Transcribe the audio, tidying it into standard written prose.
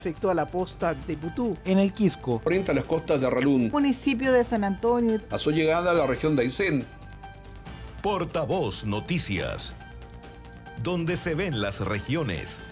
afectó a la posta de Putú. En el Quisco, Orienta las costas de Arralún. Municipio de San Antonio. A su llegada a la región de Aysén. Portavoz Noticias, donde se ven las regiones.